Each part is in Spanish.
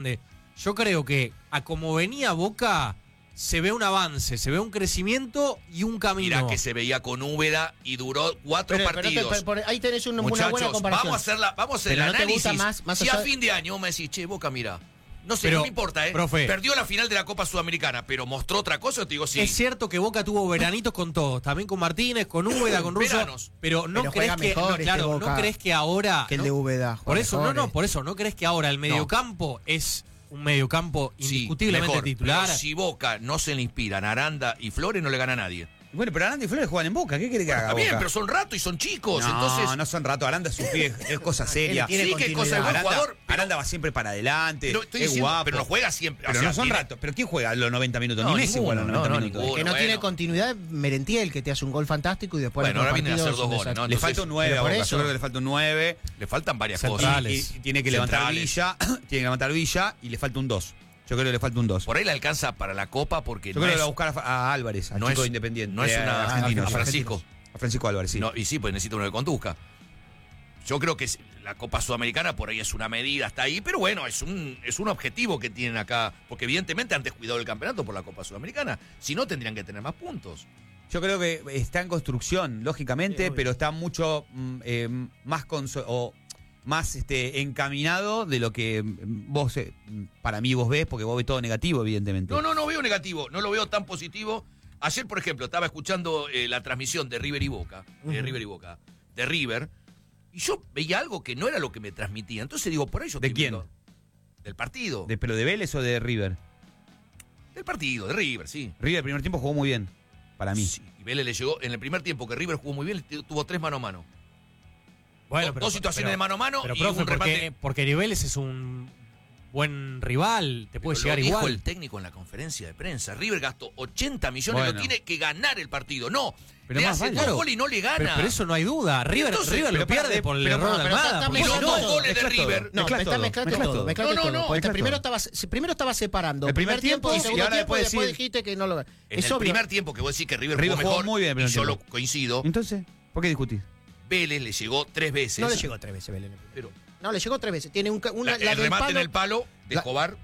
grande. Yo creo que a como venía Boca, se ve un avance, se ve un crecimiento y un camino. Mirá que se veía con Úbeda y duró 4 partidos. Ahí tenés una Muchachos, buena comparación. vamos a hacer el Pero ¿no te análisis. gusta más Si allá a fin de año vos me decís, che, Boca, mira, no sé, Pero, no me importa, profe, perdió la final de la Copa Sudamericana, pero mostró otra cosa, yo te digo sí. Es cierto que Boca tuvo veranitos con todos, también con Martínez, con Úbeda, con Russo. Veranos. Pero no Pero crees juega que, mejor ¿no crees que ahora que el de Úbeda. por eso, ¿no crees que ahora el mediocampo es un mediocampo indiscutiblemente mejor, titular? pero si Boca no se le inspiran Aranda y Flores, no le gana a nadie. Bueno, pero Aranda y Flores juegan en Boca. ¿Qué quiere que haga Está bien, Boca? pero son rato y son chicos, No, entonces... no son rato. Aranda es un pibe, es cosa seria. Tiene sí, qué cosa, es buen Aranda, jugador. Pero, Aranda va siempre para adelante, pero estoy es diciendo, guapo. pero no juega siempre. Pero o sea, no son tiene- rato. ¿Pero quién juega los 90 minutos? No, Ni Messi ninguno, juega los 90 no, minutos. ninguno. Que no Bueno. tiene continuidad, Merentiel, que te hace un gol fantástico y después... Bueno, en ahora otros vienen a hacer partidos 2 un goles, ¿no? Le Entonces, falta un 9 a pero por Boca. eso- Yo creo que le falta un 9. Le faltan varias Central. cosas. Y tiene que levantar Centrales. Villa. Tiene que levantar Villa y le falta un 2. Yo creo que le falta un 2. Por ahí le alcanza para la Copa porque Yo creo que le va a buscar a Álvarez, al no chico es- independiente. no es una- argentino, a Francisco. A Francisco Álvarez, sí. No, y sí, pues necesita uno que conduzca. Yo creo que la Copa Sudamericana por ahí es una medida, está ahí, pero bueno, es un objetivo que tienen acá, porque evidentemente han descuidado el campeonato por la Copa Sudamericana. Si no, tendrían que tener más puntos. Yo creo que está en construcción, lógicamente, Sí, pero está mucho más encaminado de lo que vos, para mí, vos ves, porque vos ves todo negativo, evidentemente. No veo negativo, no lo veo tan positivo. Ayer, por ejemplo, estaba escuchando la transmisión de River y Boca, de River, y yo veía algo que no era lo que me transmitía. Entonces digo, por ahí yo ¿De estoy quién? viendo- Del partido. ¿Pero de Vélez o de River? Del partido, de River, sí. River el primer tiempo jugó muy bien, para mí. Sí, y Vélez le llegó, en el primer tiempo que River jugó muy bien, tuvo 3 mano a mano. Bueno, Dos situaciones de mano a mano pero, y profe, un remate. porque Vélez es un buen rival, te puede Pero llegar lo dijo igual. el técnico en la conferencia de prensa. River gastó 80 millones, Bueno. lo tiene que ganar el partido. No, Pero le más hace vale. 2 Claro. goles y no le gana. Pero eso no hay duda. River, Entonces, River lo pero para- pierde por el pero- error de pero Almada. está porque Y muy los no- dos todo, goles de mezclas todo. River. No, Mezclas todo, mezclaste mezclas todo, todo. mezclaste No, todo. no, Porque mezclas primero todo. estabas separando. El primer tiempo y y segundo ahora tiempo, después y después decir- dijiste que no lo... En Es el obvio. primer tiempo que vos decís que River, River jugó jugó mejor, muy bien el y primer yo tiempo. lo coincido, Entonces, ¿por qué discutís? Vélez le llegó 3 veces. No le llegó 3 veces Belén. Pero No, le llegó 3 veces. Tiene el del remate palo- en el palo de La- Escobar,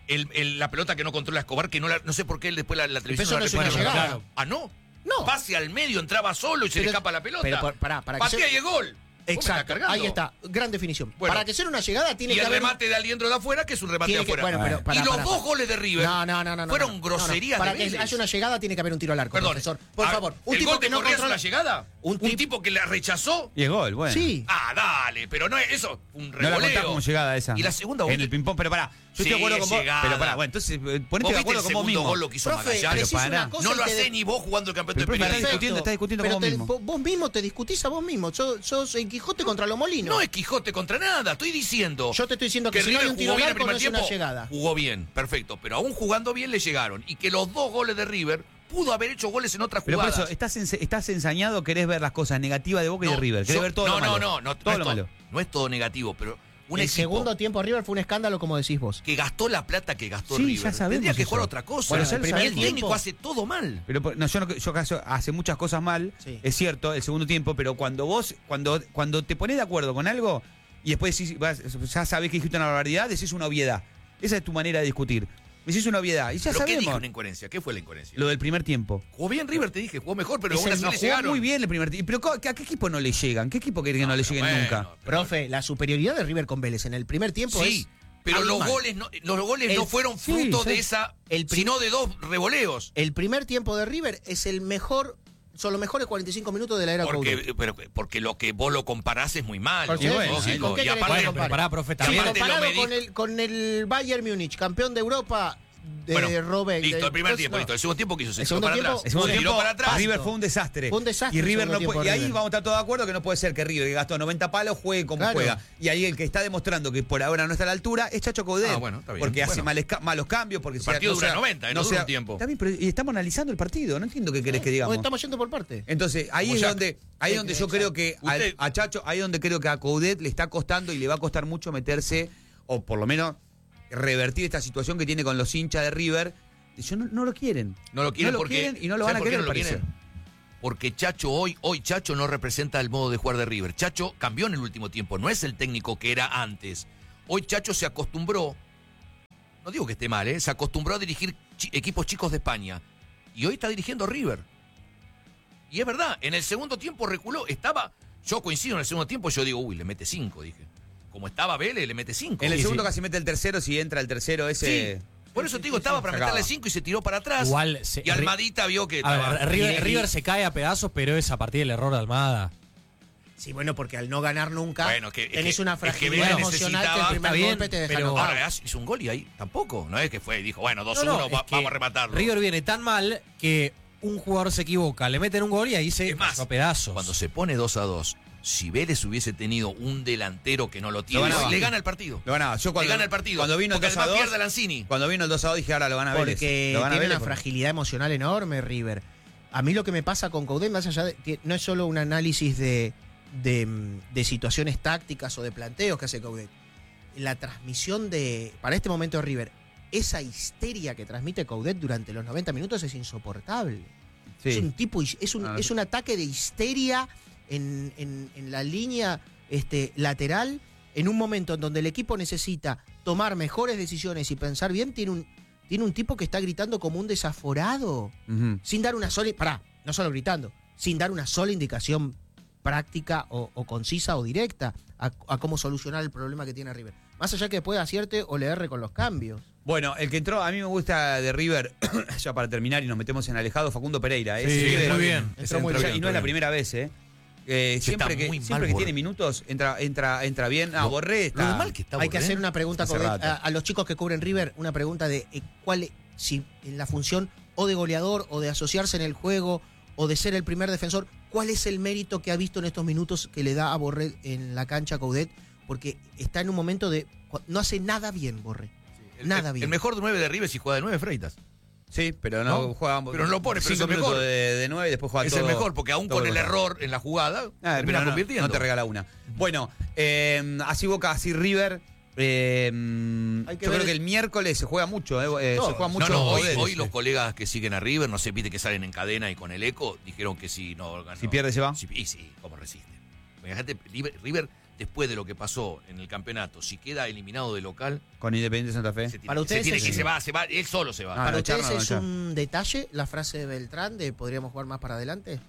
la pelota que no controla Escobar, que no sé por qué él después la televisión eso no es una repone. llegada. Claro. Ah, no. No. Pase al medio, entraba solo y se le Pero- escapa la pelota. pero pará, que Patea sea- y es gol. Vos me estás Exacto, cargando. ahí está, gran definición. Bueno. Para que sea una llegada tiene Y que el haber... remate de Aliendro de afuera, que es un remate de tiene que- afuera. bueno, pero pará, y los pará, dos pará. goles de River No. fueron no. groserías Para de que Vélez. haya una llegada tiene que haber un tiro al arco, Perdón. profesor. Por Ah, favor. Un ¿El tipo gol que de no Correa es controla... una llegada? Un ¿Un tip- tipo que la rechazó? Y es gol, bueno. Sí. Ah, dale, pero no es eso, un No la revoleo. contás como llegada esa. Y la segunda En el ping-pong, pero pará. Yo Sí, estoy de acuerdo con vos. llegada. Pero pará, bueno, entonces ponete ¿Vos de viste acuerdo el con vos segundo mismo. gol lo que hizo Profe, Magallanes? decís pará. una cosa No y lo te- hacés ni vos jugando el campeonato Pero, de profe, penales. estás discutiendo pero con vos mismo. vos mismo te discutís a vos mismo. Sos el Quijote contra los molinos. No es Quijote contra nada, estoy diciendo. Yo te estoy diciendo que si no hay River un tiro jugó al bien el arco no primer es una tiempo. llegada. Jugó bien, perfecto. Pero aún jugando bien le llegaron. Y que los 2 goles de River pudo haber hecho goles en otras Pero por jugadas. eso, estás ensañado, querés ver las cosas negativas de Boca y de River. Querés ver todo lo malo. Todo lo malo. No es todo negativo, pero un El equipo segundo tiempo River fue un escándalo, como decís vos. que gastó la plata que gastó Sí, River. ya sabemos Tendría que eso. jugar otra cosa. Bueno, ya el lo y primer el sabemos. técnico tiempo- hace todo mal. Pero no, yo hace muchas cosas mal, Sí. es cierto, el segundo tiempo, pero cuando te pones de acuerdo con algo y después ya sabés que dijiste una barbaridad, decís una obviedad. Esa es tu manera de discutir. Decís una obviedad y ya ¿Pero qué dije sabemos. una incoherencia? ¿Qué fue la incoherencia? Lo del primer tiempo. Jugó bien River, te dije, jugó mejor, pero aún así No, le jugó llegaron. muy bien el primer tiempo. Pero ¿a qué equipo no le llegan? ¿Qué equipo quiere que no le pero lleguen bueno, nunca? pero- Profe, la superioridad de River con Vélez en el primer tiempo Sí, es... pero los abismal. goles no fueron sí, fruto sí. de esa, El prim- sino de 2 revoleos. El primer tiempo de River es el mejor... Son los mejores 45 minutos de la era Coudet. Porque lo que vos lo comparás es muy mal. Por supuesto, lógico. sí, ¿con qué Y querés aparte, que Bueno, pero pará, profe, Y también. aparte lo Comparado medís- con el Bayern Múnich, campeón de Europa de Bueno, Robben. listo, el primer Entonces, tiempo, no. listo. El segundo tiempo que hizo, se El tiró segundo para tiempo- atrás. El segundo Se tiró tiempo, para atrás. River fue un desastre. Fue un desastre Y el River segundo no tiempo puede, y de ahí River. vamos a estar todos de acuerdo que no puede ser que River, que gastó 90 palos, juegue como Claro. juega. Y ahí el que está demostrando que por ahora no está a la altura es Chacho Coudet. Ah, bueno, está bien. Porque hace Bueno. malos cambios. Porque El partido dura 90, no dura un tiempo. Está bien, pero y estamos analizando el partido. No entiendo qué querés que digamos. Estamos yendo por parte. Entonces, ahí Como es Jack. donde yo creo que Usted- a Chacho, ahí es donde creo que a Coudet le está costando y le va a costar mucho meterse, o por lo menos revertir esta situación que tiene con los hinchas de River. No lo quieren. No lo quieren porque. y no lo van a ¿sabes por qué querer, no lo parece. quieren? Porque Chacho hoy Chacho no representa el modo de jugar de River. Chacho cambió en el último tiempo, no es el técnico que era antes. Hoy Chacho se acostumbró no digo que esté mal, se acostumbró a dirigir equipos chicos de España. Y hoy está dirigiendo River. Y es verdad, en el segundo tiempo reculó. Yo coincido en el segundo tiempo, yo digo, le mete 5, dije. Como estaba Vélez, le mete 5. En el segundo casi mete el tercero, si entra el tercero ese... Sí. Por eso te digo, estaba para meterle 5 y se tiró para atrás. Igual y Almadita vio que... River se cae a pedazos, pero es a partir del error de Almada. Sí, bueno, porque al no ganar nunca bueno, tenés una fragilidad Vélez emocional que el primer bien, golpe te deja pero notar. Ahora hizo un gol y ahí tampoco. No es que dijo, bueno, 2-1, No, es que vamos a rematarlo. River viene tan mal que un jugador se equivoca, le meten un gol y ahí se Es más, cayó a pedazos. cuando se pone 2-2, si Vélez hubiese tenido un delantero que no lo tiene, le gana el partido. Lo ganaba. Yo le gana el partido. Cuando vino el porque 2-2, además pierde Lanzini. Cuando vino el 2-2 dije, ahora lo van a ver. Porque tiene una fragilidad emocional enorme, River. A mí lo que me pasa con Coudet, más allá de... No es solo un análisis de situaciones tácticas o de planteos que hace Coudet. La transmisión para este momento de River, esa histeria que transmite Coudet durante los 90 minutos es insoportable. Sí. Es un tipo, es un ataque de histeria en la línea lateral, en un momento en donde el equipo necesita tomar mejores decisiones y pensar bien, tiene un tipo que está gritando como un desaforado, sin dar una sola... no solo gritando, sin dar una sola indicación práctica o concisa o directa a cómo solucionar el problema que tiene River. Más allá que después acierte o le erre con los cambios. Bueno, el que entró, a mí me gusta de River, ya para terminar y nos metemos en alejado, Facundo Pereira. Sí, muy bien. Entró muy bien. Y no es la primera vez, siempre que tiene minutos, entra bien. Borré está... Lo mal que está Hay que Borré. hacer una pregunta Hace rato. a los chicos que cubren River, una pregunta de si en la función o de goleador o de asociarse en el juego o de ser el primer defensor, ¿cuál es el mérito que ha visto en estos minutos que le da a Borré en la cancha a Coudet? Porque está en un momento no hace nada bien, Borré. Nada bien. El mejor 9 de River si juega de 9, Freitas. Sí, pero no juega... Pero no lo pone, pero es 5 el mejor. minutos de 9 y después juega Es todo. el mejor, porque aún todo con el lo mejor. error en la jugada, termina convirtiendo. No te regala una. Bueno, así Boca, así River. Yo creo que el miércoles se juega mucho. Se juega mucho. Hoy los colegas que siguen a River, no sé, viste que salen en cadena y con el eco, dijeron que si no ganó. Si pierde se va. Sí, cómo resiste. Fíjate, River, después de lo que pasó en el campeonato, si queda eliminado de local, Con Independiente Santa Fe. Para ustedes se va, él solo se va. ¿Para no, ustedes Charno, es no, un detalle la frase de Beltrán de podríamos jugar más para adelante?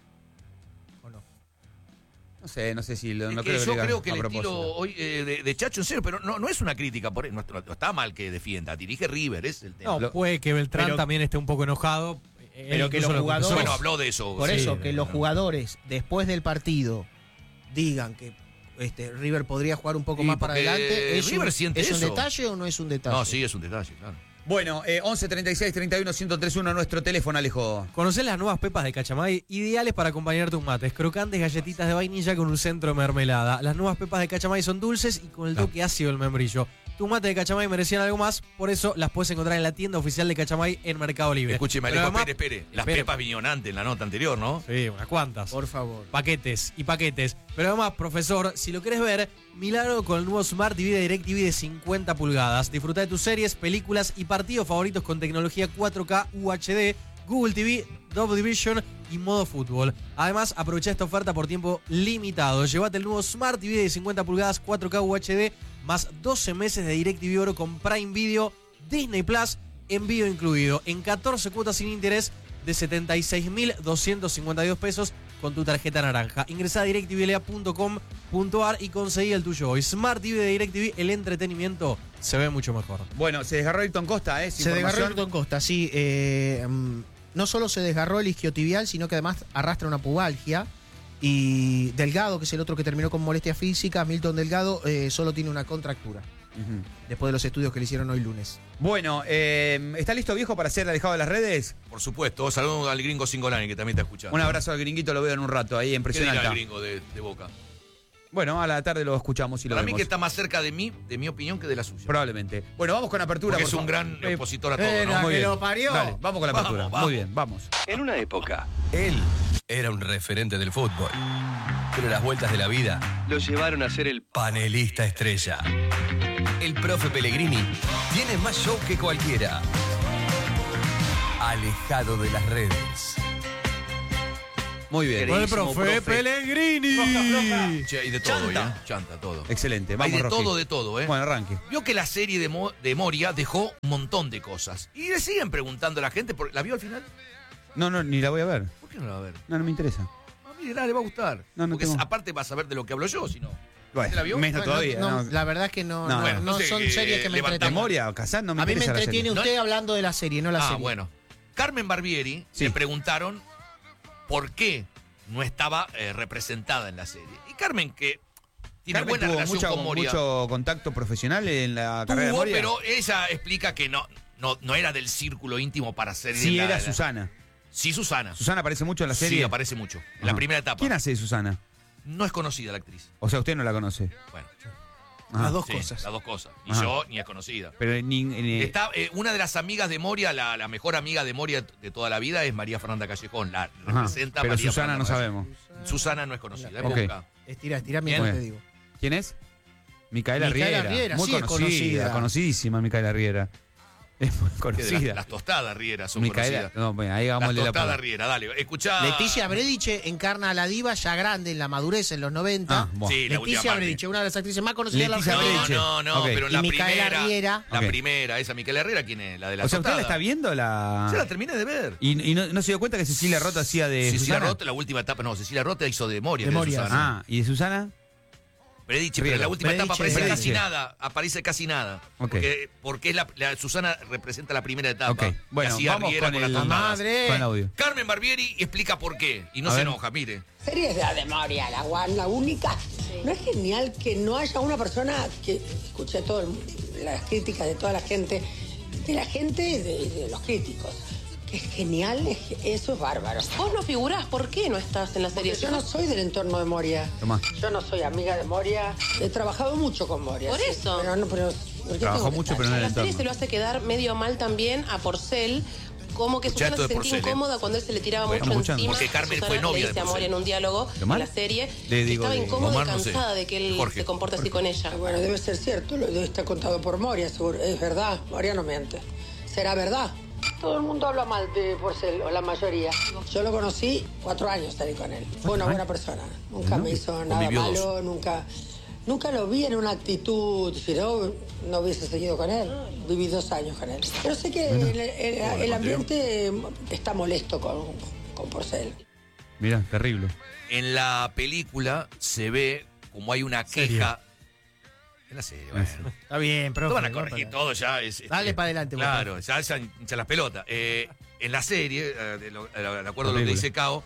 ¿O no? No sé si lo no Es que creo yo diga creo que a el propósito. estilo hoy de Chacho, en serio, pero no es una crítica, no está mal que defienda, dirige River, es el tema. No, puede que Beltrán pero- también esté un poco enojado. Pero que Incluso los lo jugadores- confesó. Bueno, habló de eso. Por sí. eso, que los jugadores, después del partido, digan que River podría jugar un poco Y más para porque adelante. River siente ¿Es un eso. detalle o no es un detalle? No, sí, es un detalle, claro. Bueno, 11 36 31 1031 nuestro teléfono, Alejo. ¿Conocés las nuevas pepas de Cachamay? Ideales para acompañar tus mates. Crocantes galletitas de vainilla con un centro de mermelada. Las nuevas pepas de Cachamay son dulces y con el toque ácido del membrillo. Tus mates de Cachamay merecían algo más, por eso las puedes encontrar en la tienda oficial de Cachamay en Mercado Libre. Escúcheme, Pero Alejo, además- espere. Las espere. pepas vinieron antes en la nota anterior, ¿no? Sí, unas cuantas. Por favor. Paquetes y paquetes. Pero además, profesor, si lo querés ver, milagro con el nuevo Smart TV de DirecTV de 50 pulgadas. Disfruta de tus series, películas y partidos favoritos con tecnología 4K UHD, Google TV, Dolby Vision y modo fútbol. Además, aprovecha esta oferta por tiempo limitado. Llévate el nuevo Smart TV de 50 pulgadas 4K UHD más 12 meses de DirecTV Oro con Prime Video, Disney Plus, envío incluido, en 14 cuotas sin interés de 76.252 pesos con tu tarjeta naranja. Ingresá a directvla.com.ar y conseguí el tuyo hoy. Smart TV de DirecTV, el entretenimiento se ve mucho mejor. Bueno, se desgarró Ayrton Costa, ¿eh? Se desgarró Ayrton Costa, sí. No solo se desgarró el isquiotibial, sino que además arrastra una pubalgia. Y Delgado, que es el otro que terminó con molestias físicas, Milton Delgado, solo tiene una contractura. Después de los estudios que le hicieron hoy lunes. Bueno, ¿está listo, viejo, para ser alejado de las redes? Por supuesto. Saludos al gringo Singolani, que también está escuchando. Un abrazo al gringuito, lo veo en un rato ahí en ¿Qué Presión dirá el Alta. gringo de Boca? Bueno, a la tarde lo escuchamos y lo Para mí vemos. que está más cerca de mí, de mi opinión, que de la suya. Probablemente. Bueno, vamos con apertura. Porque por es un favor. gran opositor a todo, Era ¿no? Muy que bien. lo parió. Dale, vamos con la apertura. Vamos. Muy bien, vamos. En una época, él era un referente del fútbol. Pero las vueltas de la vida lo llevaron a ser el panelista estrella. El profe Pellegrini tiene más show que cualquiera. Alejado de las redes. Muy bien. Con el Queridísimo profe Pellegrini. Che, y de todo, Chanta. Chanta, todo. Excelente. Hay Vamos, de Rocky. todo, de todo, Bueno, arranque. Vio que la serie de Moria dejó un montón de cosas. Y le siguen preguntando a la gente, ¿la vio al final? No, ni la voy a ver. ¿Por qué no la va a ver? No me interesa. Ah, mire, le va a gustar. No Porque tengo. aparte vas a ver de lo que hablo yo, si no. Bueno, la vio? menos Bueno, todavía. no, no. la verdad es que no, No, no, bueno, no no sé, son series que me levantamos. entretienen. Memoria o Kazan no me A mí me interesa la entretiene serie. usted hablando de la serie, no la serie. Bueno. Carmen Barbieri Sí. le preguntaron por qué no estaba representada en la serie. Y Carmen, que tiene Carmen buena tuvo relación con Moria, mucho contacto profesional en la carrera de tuvo, Moria. pero ella explica que no era del círculo íntimo para ser Sí, la- era la- Susana. Sí, Susana. Susana aparece mucho en la serie. Sí, aparece mucho. En la Ajá. primera etapa. ¿Quién hace de Susana? No es conocida la actriz. O sea, usted no la conoce. Bueno, Ajá. Las dos sí, cosas. las dos cosas. Ni Ajá. yo, ni es conocida. Pero Está una de las amigas de Moria, la mejor amiga de Moria de toda la vida es María Fernanda Callejón. La Ajá. representa Pero María Susana Fernanda no Callejón. sabemos. Susana no es conocida. Ok. Busca. Estira Bien. mientras te digo. ¿Quién es? Micaela Micaela Riera. Riera, Muy sí, es conocida, conocida. conocidísima Micaela Riera. Es muy Que de conocida. Las tostadas Riera son Micaela, conocidas. no, bueno, ahí Las hagámosle la tostadas palabra. Riera, dale. Escuchá. Leticia Brediche encarna a la diva ya grande en la madurez en los 90. Ah, bueno. Sí, la última Leticia parte. Brediche, una de las actrices más conocidas de la Leticia Argentina. Brediche. No, Ok. pero en Y la Micaela primera. Riera. La Ok. primera, esa Micaela Riera, ¿quién es? La de la O sea, ¿usted la tostada. está viendo? Ya la terminé de ver. Y no se dio cuenta que Cecilia Rota hacía de Cecilia Susana? Rota, la última etapa, no, Cecilia Rota hizo de Moria. De que Moria, Susana. Ah, ¿y de Susana? Brediche, pero en la última etapa Brediche, aparece Brediche. casi nada. Ok. Porque es la Susana representa la primera etapa. Ok, bueno, Que hacía vamos Riera con las el- tostadas. Madre. Con el audio. Carmen Barbieri explica por qué. Y no A se ver. enoja, mire. Serie de la de Moria, la única. ¿No es genial que no haya una persona que escuché las críticas de toda la gente, de la gente y de los críticos? Que es genial, eso es bárbaro. Vos no figurás, ¿por qué no estás en la serie? Porque yo no soy del entorno de Moria. Tomá. Yo no soy amiga de Moria. He trabajado mucho con Moria. Por sí, eso. Pero ¿por qué Trabajó tengo que mucho, estar? pero no en La el serie entorno. se lo hace quedar medio mal también a Porcel, como que Escuchá Susana esto se de sentía Porcel, incómoda cuando él se le tiraba Bueno, mucho escuchando. encima. Porque Carmen fue Susana novia le de dice a Porcel. Moria en un diálogo ¿Lo en mal? la serie Le que digo estaba de- incómoda Omar y no sé. cansada de que él Jorge. se comporta así con ella. Bueno, debe ser cierto, lo está contado por Moria, seguro. Es verdad, Moria no miente. ¿Será verdad? Todo el mundo habla mal de Porcel, o la mayoría. Yo lo conocí 4 años, salí con él. Fue una buena persona. Nunca me hizo nada Convivió malo, nunca lo vi en una actitud. Si no, no hubiese seguido con él. Viví 2 años con él. Pero sé que el ambiente está molesto con Porcel. Mira, terrible. En la película se ve como hay una queja. En la serie, bueno. Está bien, profe. No van a no, corregir para- todo ya. Dale para adelante, vos, Claro, ya hincha las pelotas. En la serie, de acuerdo a lo que Película. dice Cao,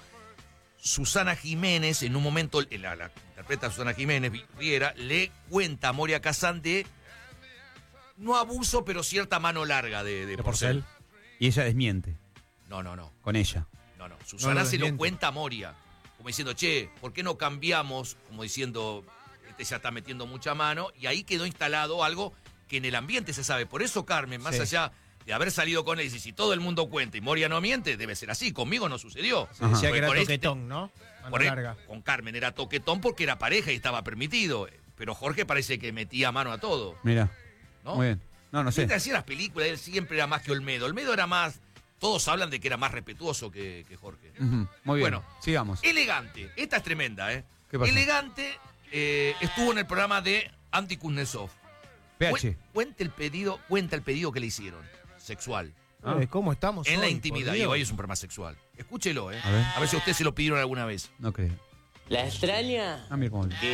Susana Jiménez, en un momento, la interpreta a Susana Jiménez, Riera, le cuenta a Moria Kazan de, no abuso, pero cierta mano larga de Porcel. Y ella desmiente No. con ella. No. Susana lo se lo desmiente. cuenta a Moria, como diciendo, che, ¿por qué no cambiamos? Como diciendo, este ya está metiendo mucha mano, y ahí quedó instalado algo que en el ambiente se sabe. Por eso, Carmen, más Sí. allá de haber salido con él, y si todo el mundo cuenta y Moria no miente, debe ser así. Conmigo no sucedió. Se decía Porque que era con toquetón, ¿no? Mano por él- larga. con Carmen era toquetón porque era pareja y estaba permitido. Pero Jorge parece que metía mano a todo. Mira. ¿No? Muy bien. No sé. Mientras hacía las películas, él siempre era más que Olmedo. Olmedo era más. Todos hablan de que era más respetuoso que Jorge. Ujú, muy bien. Bueno. Sigamos. Elegante. Esta es tremenda, ¿eh? ¿Qué pasa? Elegante estuvo en el programa de Andy Kuznetsov. PH. Cuenta el pedido que le hicieron. Sexual. Ah. ¿Cómo estamos En la hoy, intimidad. por Y Dios? hoy es un programa sexual. Escúchelo, ¿eh? A ver. si a usted se lo pidieron alguna vez. No creo. La extraña Ah, mira cómo habla.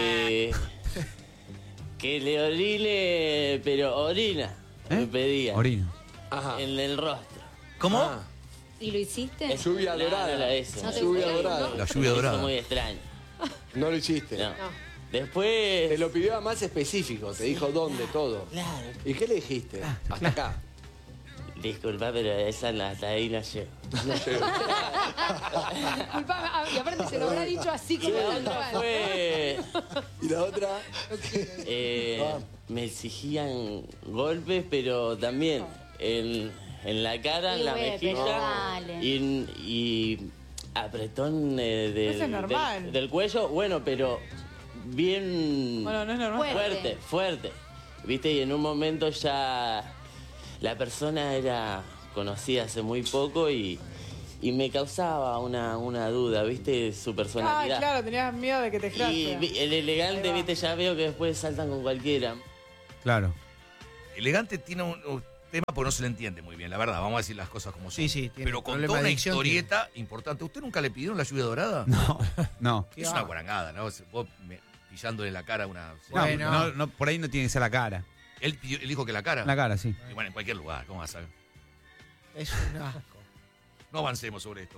que le orine, pero orina, me pedía, Orina. en el rostro. ¿Cómo? ¿Y lo hiciste? Lluvia No, no dorada. la hice. ¿No te Lluvia gustó? dorada. La lluvia Eso dorada. muy extraño. No lo hiciste. No. Después, Te lo pidió a más específico, te dijo dónde, todo. claro, ¿Y qué le dijiste? Hasta acá. disculpa, pero esa hasta ahí no llego. Disculpame, y aparte se lo habrá dicho así Y como la tal otra cual. fue, ¿Y la otra? me exigían golpes, pero también en la cara, Y en la bueno, pero mejilla dale. y apretón Eso es normal. del cuello, bueno, pero bien Bueno, no es normal. fuerte. ¿Viste? Y en un momento ya la persona era conocida hace muy poco y y me causaba una duda, ¿viste? Su Ah, personalidad. claro, tenías miedo de que te Y jraste. el elegante, Ahí va. ¿viste? Ya veo que después saltan con cualquiera. Claro. Elegante tiene un tema porque no se le entiende muy bien, la verdad, vamos a decir las cosas como son. Sí, sí, tiene Pero contó problema de una dicción, historieta importante. ¿Usted nunca le pidieron la lluvia dorada? No. Es una guarangada, ¿no? Vos pillándole la cara a una... No, no, por ahí no tiene que ser la cara. Él dijo que la cara. La cara, sí. Y bueno, en cualquier lugar, ¿cómo vas a ver? Es un asco. No avancemos sobre esto.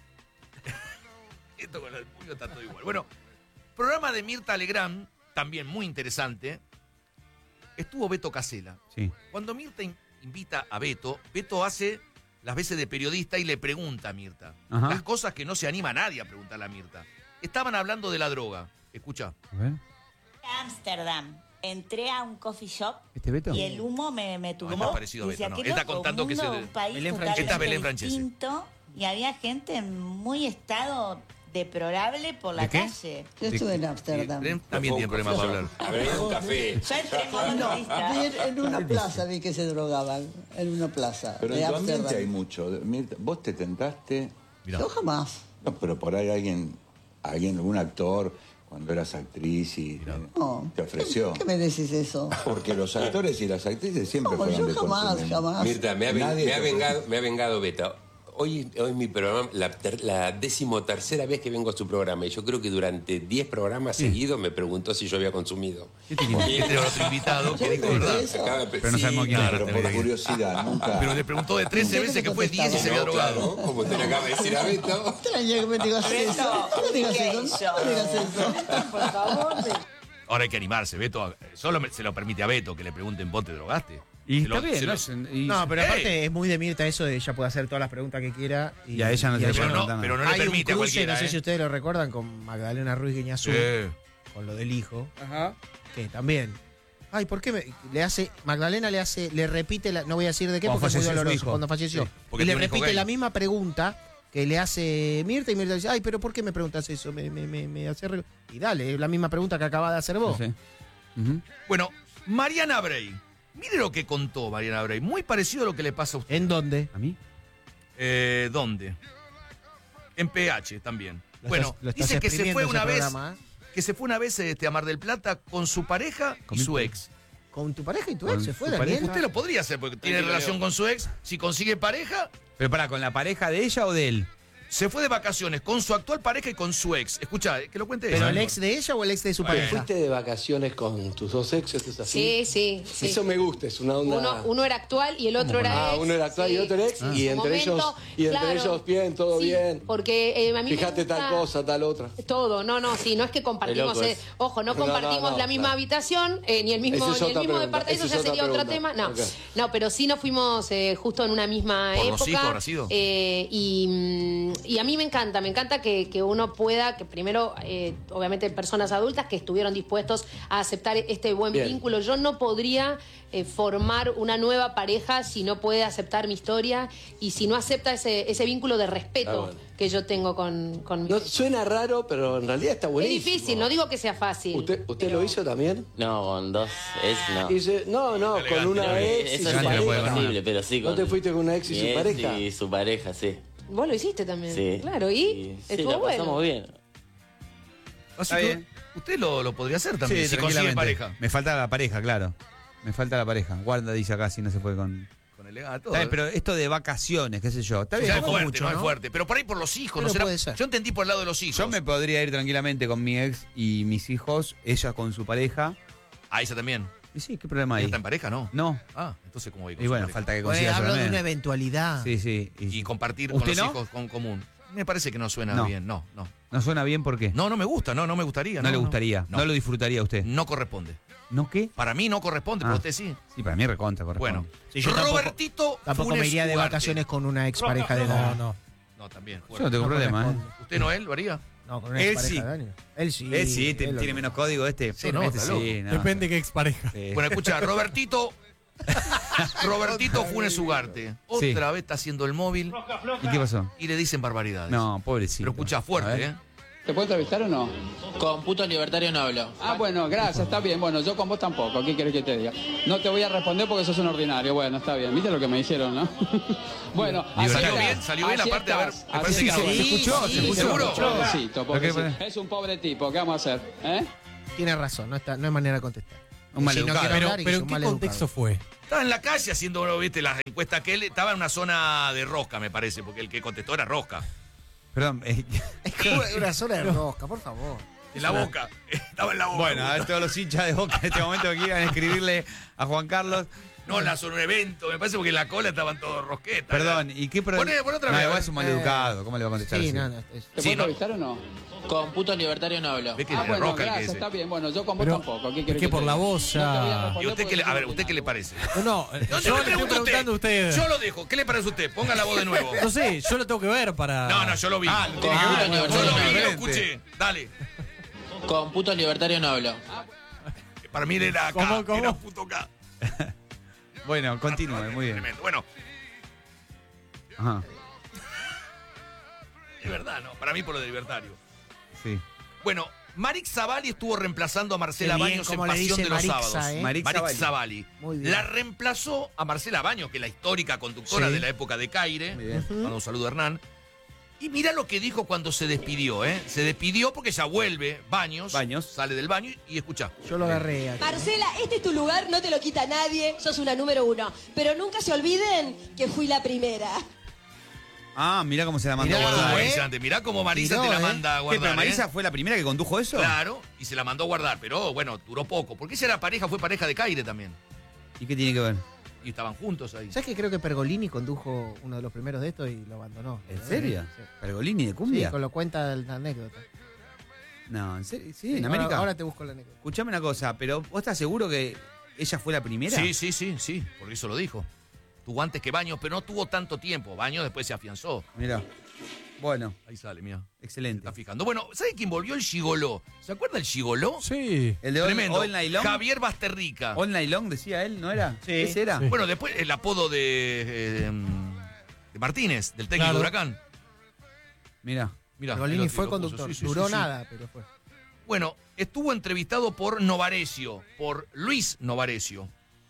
Esto con el puño está todo igual. Bueno, programa de Mirta Legrand, también muy interesante. Estuvo Beto Casella. Sí. Cuando Mirta invita a Beto, Beto hace las veces de periodista y le pregunta a Mirta. Ajá. Las cosas que no se anima a nadie a preguntarle a Mirta. Estaban hablando de la droga. Escucha. A ver. Ámsterdam. Entré a un coffee shop ¿Este Beto? y el humo me tumbó. es más parecido a Decía, Beto, no. qué Él está loco, contando que mundo, se- un país Belén totalmente Esta es Belén Francese. distinto, y había gente en muy estado deplorable por la ¿De qué? calle. Yo estuve en Ámsterdam. Belén también tiene problemas para hablar. Habría un café. Yo entré como No, turista. vi en una plaza vi que se drogaban, en una plaza Pero de en tu ambiente Ámsterdam. hay mucho. Mirta, ¿vos te tentaste? Mirá. Yo jamás. No, pero por ahí alguien, algún actor, cuando eras actriz y No. te ofreció. ¿Qué me decís eso? Porque los actores y las actrices siempre No, fueron yo de jamás, consumir. jamás. Mirta, me Nadie ha te vengado Beto. Hoy mi programa, la 13ª vez que vengo a su programa, y yo creo que durante 10 programas seguidos me preguntó si yo había consumido. Y este era otro invitado que dijo verdad. Pero no sabemos quién es. Pero por curiosidad, nunca. Pero le preguntó de 13 veces que fue 10 y se había drogado. Como usted le acaba de decir a Beto. Extraño que me digas eso. No digas ¿qué eso, hizo? no digas eso. Por favor. Ahora hay que animarse, Beto. Solo se lo permite a Beto que le pregunten, ¿vos te drogaste? Y Se lo- está bien, se ¿no? lo- No, pero ¡Ey! aparte es muy de Mirta eso de ella puede hacer todas las preguntas que quiera. Y a ella no se le ella puede Pero no, preguntar pero nada. no le Hay un permite a cruce, cualquiera. no sé si ¿eh? ustedes lo recuerdan, con Magdalena Ruiz Guiñazú, con lo del hijo, Ajá. que también. Ay, ¿por qué Magdalena le repite, no voy a decir de qué, Cuando porque es muy falleció su doloroso, hijo. cuando falleció. Sí, porque Y le tiene un hijo repite gay. la misma pregunta que le hace Mirta, y Mirta dice, ay, pero ¿por qué me preguntas eso? Me hace Y dale, es la misma pregunta que acabas de hacer vos. Sí. Ujú. Bueno, Mariana Bray. Mire lo que contó Mariana Bray. Muy parecido a lo que le pasa a usted. ¿En dónde? ¿A mí? ¿Dónde? En PH también. Lo Bueno, estás- lo estás dice que se exprimiendo fue ese una vez, programa, ¿eh? a Mar del Plata con su pareja y su ex. ¿Con tu pareja y tu Con ex? ¿Se fue, su Daniel? pareja. Usted lo podría hacer porque tiene relación con su ex. Si consigue pareja, Pero para, ¿con la pareja de ella o de él? se fue de vacaciones con su actual pareja y con su ex. Escucha, que lo cuente ¿Pero ella. el ex de ella o el ex de su Bueno. pareja? ¿Fuiste de vacaciones con tus dos exes? ¿Es así? Sí, sí. Eso me gusta, es una onda. Uno era actual y el otro era ex. Uno era actual y sí. otro era ex, y En su entre ellos, momento, y entre claro. ellos bien, todo Sí, bien. Porque a mí me Fíjate gusta tal cosa, tal otra. todo, no, sí, no es que compartimos, Qué loco es. ojo, no No, compartimos no, la misma claro. habitación, ni el mismo, Esa es ni el otra mismo pregunta, departamento, esa ya es sería otra otro tema. pregunta. No, Ok. no, pero sí nos fuimos justo en una misma ¿Por los época. hijos habrá sido? Y a mí me encanta que uno pueda, que primero, obviamente, personas adultas que estuvieron dispuestos a aceptar este buen Bien. vínculo. Yo no podría formar una nueva pareja si no puede aceptar mi historia y si no acepta ese vínculo de respeto Ah, bueno. que yo tengo con mi No, suena raro, pero en realidad está Es buenísimo. difícil, no digo que sea fácil. ¿Usted lo hizo también? No, con dos ex no. Dice, no, con una Creo ex que y eso su es pareja. imposible, pero sí ¿No con te fuiste con una ex y su mi pareja? y su pareja, sí. Vos lo hiciste también. Sí. Claro, y Sí, estuvo la pasamos bueno. bien. Así Está que bien. usted lo podría hacer también Sí, si consigue tranquilamente. pareja. Me falta la pareja, claro. Me falta la pareja. Guarda, dice acá, si no se puede con... Con el todo. Está bien, pero esto de vacaciones, qué sé yo. Está bien, Ya es tampoco fuerte, mucho, no es fuerte. Pero por ahí por los hijos, Pero ¿no será? puede ser. Yo entendí por el lado de los hijos. Yo me podría ir tranquilamente con mi ex y mis hijos, ella con su pareja. Ah, esa también. Y sí, ¿qué problema ¿Ella hay? está en pareja, no? No. Ah, entonces ¿cómo voy con Y su bueno, pareja? falta que Pues, consiga hablo de solamente. una eventualidad. Sí, sí. Y compartir con ¿Usted los no? hijos con común. Me parece que no suena No. bien, no. ¿No suena bien por qué? No, no me gusta, no me gustaría. No le gustaría, no lo disfrutaría a usted. No corresponde. ¿No qué? Para mí no corresponde, Ah. pero usted sí. Sí, para mí recontra corresponde. Bueno, Sí, yo tampoco- Robertito Tampoco Funes me iría de Ugarte. vacaciones con una expareja de Dani. No, también. Yo no tengo No problema, ¿eh? corresponde. ¿Usted no él lo haría? No, con una Él expareja sí. de Dani. Él sí. Tiene él lo- menos código este. Sí, no, este está loco. sí, no. Depende qué expareja. Sí. Bueno, escucha, Robertito Funes Ugarte. Sí. Otra vez está haciendo el móvil ¿Y qué pasó? y le dicen barbaridades. No, pobrecito. Pero escucha A fuerte, ver. ¿eh? ¿Te puedo entrevistar o no? Con puto libertario no hablo. Ah, bueno, gracias, está bien. Bueno, yo con vos tampoco. ¿Qué querés que te diga? No te voy a responder porque sos un ordinario. Bueno, está bien. ¿Viste lo que me dijeron, no? Bueno, salió bien la parte, a ver, me parece que se escuchó. ¿Seguro? Pobrecito, pobrecito. Es un pobre tipo, ¿qué vamos a hacer? Tiene razón, no hay manera de contestar. Un maleducado. Pero ¿en qué contexto fue? Estaba en la calle haciendo, viste, las encuestas que él estaba en una zona de rosca, me parece, porque el que contestó era rosca. Perdón. Es como una zona de rosca, por favor. En la boca. Estaba en la boca. Bueno, a ver, todos los hinchas de Boca en este momento que iban a escribirle a Juan Carlos. No, la zona un evento, me parece porque en la cola estaban todos rosquetas. Perdón, ¿y qué problema? Poné otra No, vez. igual es un maleducado, ¿cómo le va a contestar Sí, así? ¿Te puedo entrevistar o no? Con puto libertario no hablo. ¿Ves que Ah, es bueno, rosca el que gracias, dice? está bien. Bueno, yo con vos Pero, tampoco. ¿Qué Es querés que te por la diga? voz No te voy a ya... responder ¿Y usted qué le, porque a ver, sos ¿usted qué le parece? No, No, yo le le estoy preguntando a usted. Yo lo dejo. ¿Qué le parece a usted? Ponga la voz de nuevo. No sé, yo lo tengo que ver para... No, yo lo vi. Ah, lo tiene que ver. Yo lo vi, lo Diferente. escuché. Dale. Con puto libertario no hablo. Para mí era acá, ¿Cómo? era puto K. Bueno, continúe, muy bien. Tremendo. Bueno, Ajá, es verdad, ¿no? Para mí por lo de libertario. sí. Bueno, Marix Zavalli estuvo reemplazando a Marcela Qué bien, Baños en como le Pasión dice de los Marixa, Sábados. Marix Marix Zavalli. Zavalli. Muy bien. La reemplazó a Marcela Baños, que es la histórica conductora Sí. de la época de Caire. Muy bien. Mando un saludo a Hernán. Y mira lo que dijo cuando se despidió, ¿eh? Se despidió porque ya vuelve Baños. Sale del baño y escucha. Yo lo agarré. Marcela, este es tu lugar, no te lo quita nadie, sos una número 1. Pero nunca se olviden que fui la primera. Ah, mirá cómo se la mandó Mirá, a guardar. Impresionante. Mirá cómo Marisa te la manda a ¿Qué, guardar. pero Marisa ¿eh? fue la primera que condujo eso? Claro, y se la mandó a guardar, pero bueno, duró poco. Porque ella era pareja, fue pareja de Caire también. ¿Y qué tiene que ver? Y estaban juntos ahí. ¿Sabes que creo que Pergolini condujo uno de los primeros de estos y lo abandonó? ¿En serio? Sí. ¿Pergolini de cumbia? Sí, con lo cuenta la anécdota. No, ¿en serio? Sí, Sí, en América. ahora te busco la anécdota. Escuchame una cosa, pero ¿vos estás seguro que ella fue la primera? Sí, porque eso lo dijo. Tuvo antes que Baños, pero no tuvo tanto tiempo. Baños después se afianzó. Mirá. Bueno. Ahí sale, mira. Excelente. Está fijando. Bueno, ¿sabe quién volvió? El Gigoló. ¿Se acuerda el Gigoló? Sí. El de Tremendo. All Night Long. Javier Basterrica. All Night Long decía él, ¿no era? Sí. ¿Ese era? Sí. Bueno, después el apodo de Martínez, del técnico Claro. de Huracán. Mirá. Mirá, Pergolini ahí lo fue puso. conductor. Sí, sí, Duró sí, sí. nada, pero fue. Bueno, estuvo entrevistado por Novarecio, por Luis Novarecio.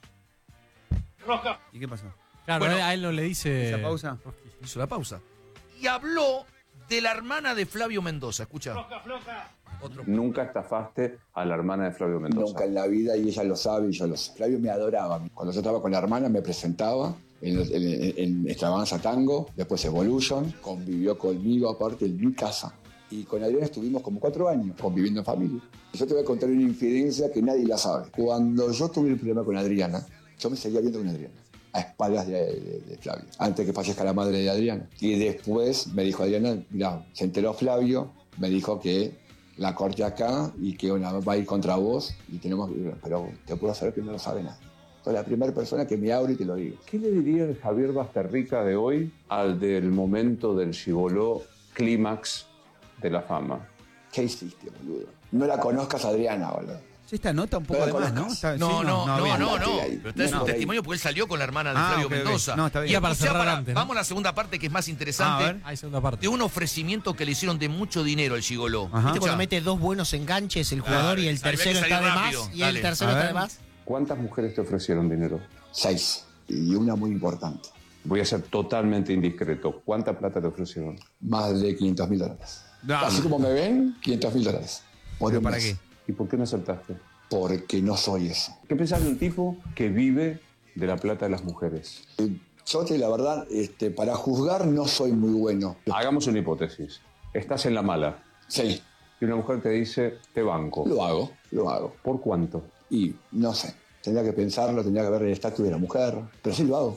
¿Y qué pasó? Claro, Bueno, a él no le dice... ¿Esa pausa? Hizo la pausa. Y habló de la hermana de Flavio Mendoza. Escucha. Nunca estafaste a la hermana de Flavio Mendoza. Nunca en la vida, y ella lo sabe y yo lo sé. Flavio me adoraba. Cuando yo estaba con la hermana me presentaba en Extravaganza Tango, después Evolution, convivió conmigo aparte en mi casa. Y con Adriana estuvimos como 4 años conviviendo en familia. Yo te voy a contar una infidencia que nadie la sabe. Cuando yo tuve el problema con Adriana, yo me seguía viendo con Adriana, a espaldas de Flavio, antes que fallezca la madre de Adriana. Y después me dijo Adriana, mirá, se enteró Flavio, me dijo que la corte acá y que va a ir contra vos, y tenemos, pero te puedo saber que no lo sabe nadie. Soy la primera persona que me abre y te lo digo. ¿Qué le diría el Javier Basterrica de hoy al del momento del Gigoló clímax de la fama? ¿Qué hiciste, boludo? No la conozcas, Adriana, boludo. Sí, esta nota un poco No de la más, ¿no? conozcas. Está- No, sí, no. ahí. Pero este es No, un por ahí. testimonio porque él salió con la hermana de Ah, Flavio ok, ok. Mendoza. No, está bien. Ya para Escuchá, cerrar antes, ¿no? Vamos a la segunda parte que es más Ah, interesante. a ver. Hay segunda parte. De un ofrecimiento que le hicieron de mucho dinero al Gigoló. Ajá. ¿Viste cuando mete 2 buenos enganches el jugador y el Había que tercero salir está de rápido. más? Y Dale. el tercero A está ver. de más. ¿Cuántas mujeres te ofrecieron dinero? 6. Y una muy importante. Voy a ser totalmente indiscreto. ¿Cuánta plata te ofrecieron? Más de $500.000. No, Así como me ven, $500.000. Por ¿Pero un para mes. qué? ¿Y por qué no aceptaste? Porque no soy eso. ¿Qué pensás de un tipo que vive de la plata de las mujeres? Yo, la verdad, para juzgar no soy muy bueno. Hagamos una hipótesis. Estás en la mala Sí, y una mujer te dice, te banco. lo hago. ¿Por cuánto? Y no sé, tendría que pensarlo, tendría que ver el estatus de la mujer, pero sí lo hago.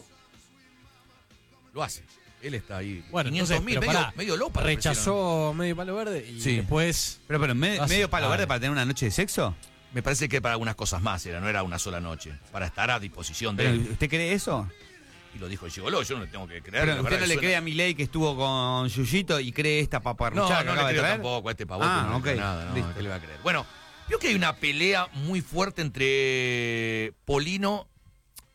Lo hace. Él está ahí. Bueno, 500.000, entonces, pero pará, medio lopa. le rechazó medio palo verde y Sí. después... Pero, ¿medio palo Ah, verde para tener una noche de sexo? Me parece que para algunas cosas más no era una sola noche. Para estar a disposición de ¿Pero él. usted cree eso? Y lo dijo el Gigoló, yo no le tengo que creer. Pero la usted verdad no que le suena- cree a Milei que estuvo con Yuyito y cree esta No, paparruchada que no le acaba de creo traer. tampoco a este pavote. Ah, no le ok, creo nada, no, listo. ¿qué le va a creer? Bueno, vio que hay una pelea muy fuerte entre Polino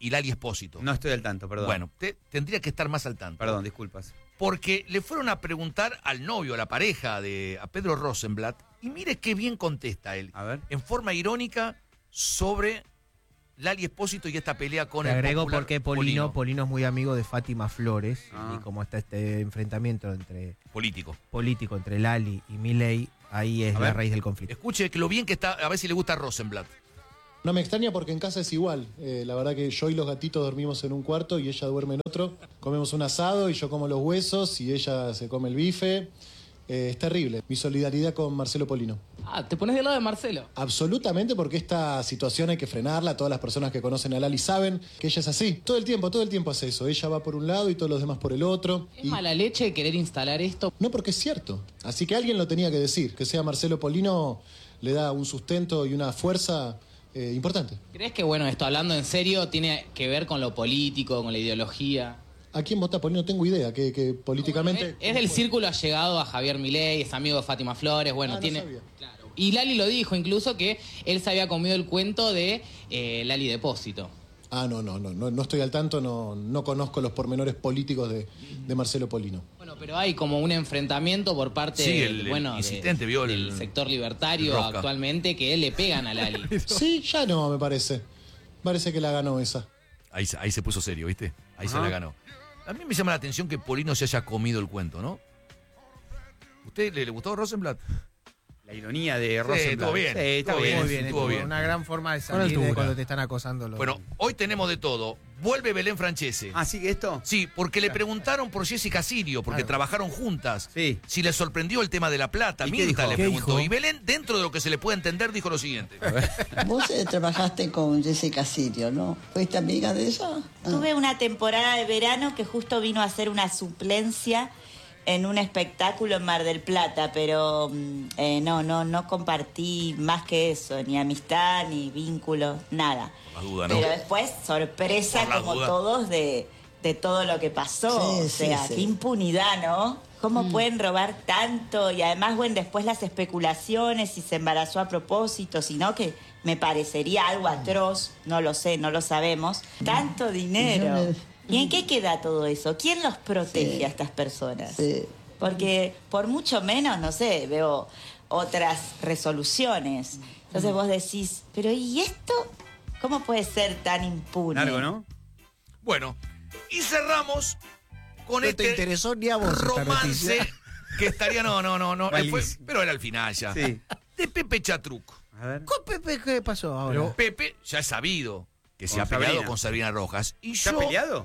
y Lali Espósito. No estoy al tanto, perdón. Bueno, tendría que estar más al tanto. Perdón, disculpas. Porque le fueron a preguntar al novio, a la pareja a Pedro Rosenblatt, y mire qué bien contesta él. A ver. En forma irónica sobre Lali Espósito y esta pelea con Te el agrego popular porque Polino es muy amigo de Fátima Flores. Ah. Y como está este enfrentamiento entre político entre Lali y Milei, ahí es A la ver. raíz del conflicto. Escuche que lo bien que está, a ver si le gusta a Rosenblatt. No me extraña porque en casa es igual. La verdad que yo y los gatitos dormimos en un cuarto y ella duerme en otro. Comemos un asado y yo como los huesos y ella se come el bife. Es terrible. Mi solidaridad con Marcelo Polino. Ah, te pones del lado de Marcelo. Absolutamente, porque esta situación hay que frenarla. Todas las personas que conocen a Lali saben que ella es así. Todo el tiempo hace eso. Ella va por un lado y todos los demás por el otro. ¿Es mala leche querer instalar esto? No, porque es cierto. Así que alguien lo tenía que decir. Que sea Marcelo Polino le da un sustento y una fuerza importante. ¿Crees que, bueno, esto hablando en serio, tiene que ver con lo político, con la ideología? ¿A quién vota Polino? No tengo idea. Que políticamente... Es del círculo allegado a Javier Milei, es amigo de Fátima Flores, bueno, no tiene... sabía. Claro. Y Lali lo dijo incluso que él se había comido el cuento de Lali Depósito. Ah, no estoy al tanto, no conozco los pormenores políticos de Marcelo Polino. Bueno, pero hay como un enfrentamiento por parte Sí, el insistente, vio del sector libertario Rosca. actualmente que le pegan a Lali. Sí, ya no, me parece. Parece que la ganó esa. Ahí se puso serio, ¿viste? Ahí se Ajá. la ganó. A mí me llama la atención que Polino se haya comido el cuento, ¿no? ¿Usted le gustó Rosenblatt? La ironía de Rosenblatt. estuvo bien. Sí, está Estuvo bien. Muy bien, estuvo bien. una gran forma de Con salir de altura. cuando te están acosando. Bueno, hoy tenemos de todo. Vuelve Belén Francese. Ah, ¿sigue esto? Sí, porque le preguntaron por Jessica Sirio, porque Claro. trabajaron juntas. Sí. Si le sorprendió el tema de la plata. ¿Y qué Mirta dijo? le ¿Qué preguntó. dijo? Y Belén, dentro de lo que se le puede entender, dijo lo siguiente. Vos trabajaste con Jessica Sirio, ¿no? ¿Fuiste amiga de ella? Tuve una temporada de verano que justo vino a hacer una suplencia en un espectáculo en Mar del Plata, pero no compartí más que eso, ni amistad, ni vínculo, nada. Más duda, ¿no? Pero después, sorpresa Por la como duda. todos de todo lo que pasó. Sí, o sea, sí. qué impunidad, ¿no? ¿Cómo pueden robar tanto? Y además, bueno, después las especulaciones, si se embarazó a propósito, si no, que me parecería algo atroz, no lo sé, no lo sabemos. Tanto dinero. ¿Y en qué queda todo eso? ¿Quién los protege a estas personas? Sí. Porque por mucho menos, no sé, veo otras resoluciones. Entonces vos decís, pero ¿y esto? ¿Cómo puede ser tan impune? Largo, ¿no? Bueno, y cerramos con No te interesó ni a vos esta romance noticia. que estaría... No. Malísimo. Pero era al final ya. Sí. De Pepe Chatruc. A ver. ¿Con Pepe qué pasó ahora? Pepe ya es sabido que se Con ha peleado Sabrina. con Sabrina Rojas. Y ¿Se ha yo... peleado?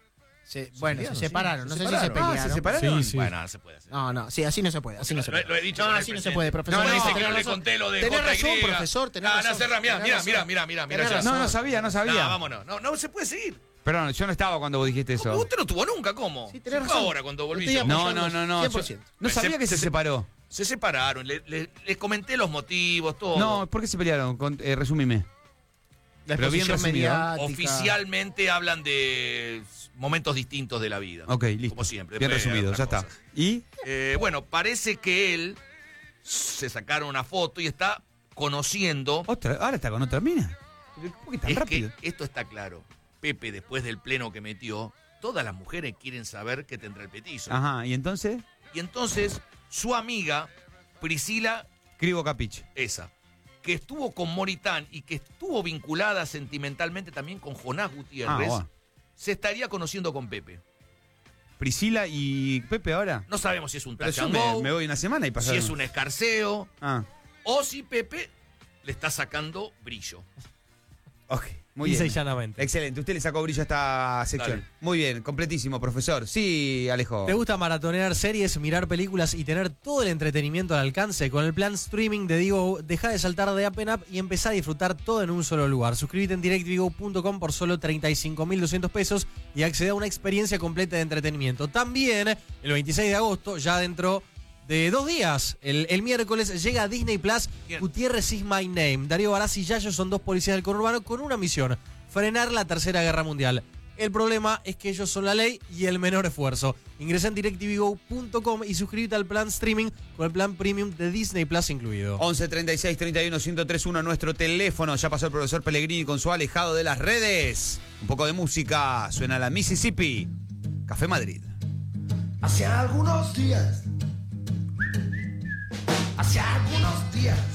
Bueno, se separaron. No sé si se separaron. pelearon. Ah, ¿se separaron? Sí, sí. Bueno, no se puede hacer. No, sí, así no se puede. Así no se puede. Lo he dicho. No, con el así no se presidente. puede, profesor. No, dice que tenés no le razón. conté lo de Tenés razón, JY. profesor, tenés razón. No, cerra, mira. Tenés razón. Tenés razón. No, no sabía. No, vámonos. No se puede seguir. Perdón, yo no estaba cuando vos dijiste eso. Usted no estuvo nunca, ¿cómo? Sí, tenés Fue razón. ahora cuando volví Estoy yo. apoyando. No. 100%. Yo no sabía que se separó. Se separaron, les comenté los motivos, todo. No, ¿por qué se pelearon? Resumime. La Pero bien exposición resumido. mediática. Oficialmente hablan de momentos distintos de la vida. Ok, listo. Como siempre. Bien después resumido, ya otras está. cosas. ¿Y? Bueno, parece que él se sacaron una foto y está conociendo. ¿Ahora está con otra mina? ¿Por qué tan Es rápido? que esto está claro. Pepe, después del pleno que metió, todas las mujeres quieren saber qué tendrá el petizo. Ajá, ¿y entonces? Y entonces, su amiga, Priscila, Cribo Capich. esa, que estuvo con Moritán y que estuvo vinculada sentimentalmente también con Jonás Gutiérrez, bueno. se estaría conociendo con Pepe. Priscila y Pepe ahora. No sabemos si es un Pero touch yo and go, me voy una semana y si pasaron. es un escarceo, Ah, o si Pepe le está sacando brillo. ok. Muy Lisa bien. y llanamente. Excelente. Usted le sacó brillo a esta sección. Dale. Muy bien, completísimo, profesor. Sí, Alejo. ¿Te gusta maratonear series, mirar películas y tener todo el entretenimiento al alcance? Con el plan streaming de Digo, deja de saltar de app en app y empezá a disfrutar todo en un solo lugar. Suscríbete en directvigo.com por solo 35.200 pesos y accede a una experiencia completa de entretenimiento. También, el 26 de agosto, ya dentro de 2 días, el miércoles, llega a Disney Plus Gutiérrez is my name. Darío Barassi y Yayo son 2 policías del conurbano con una misión: frenar la Tercera Guerra Mundial. El problema es que ellos son la ley y el menor esfuerzo. Ingresa en DirecTVGo.com y suscríbete al plan streaming con el plan premium de Disney Plus incluido. 11 36 31 1031 nuestro teléfono. Ya pasó el profesor Pellegrini con su alejado de las redes. Un poco de música. Suena la Mississippi. Café Madrid. Hace algunos días